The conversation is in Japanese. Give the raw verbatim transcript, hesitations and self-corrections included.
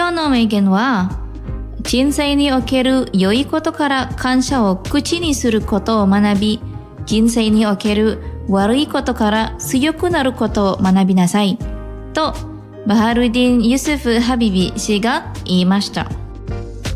今日の名言は、人生における良いことから感謝を口にすることを学び、人生における悪いことから強くなることを学びなさいとバハルディン・ユスフ・ハビビ氏が言いました。